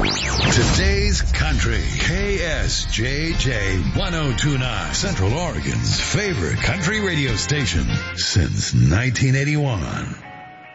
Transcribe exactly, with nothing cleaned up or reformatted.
Today's Country, K S J J one oh two point nine, Central Oregon's favorite country radio station since nineteen eighty-one.